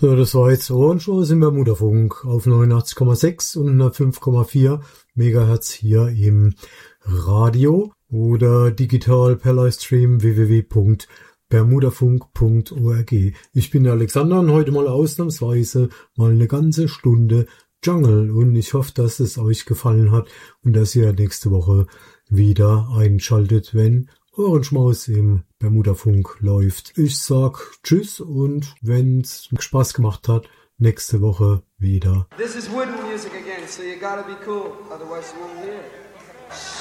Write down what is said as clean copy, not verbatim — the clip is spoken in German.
So, das war jetzt Ohrenschmaus im Bermudafunk auf 89,6 und 105,4 Megahertz hier im Radio oder digital per Livestream www.bermudafunk.org. Ich bin der Alexander und heute mal ausnahmsweise mal eine ganze Stunde Jungle und ich hoffe, dass es euch gefallen hat und dass ihr nächste Woche wieder einschaltet, wenn Ohrenschmaus im Bermudafunk läuft. Ich sag Tschüss und wenn's Spaß gemacht hat, nächste Woche wieder. This is wooden music again, so you gotta be cool, otherwise you won't hear it.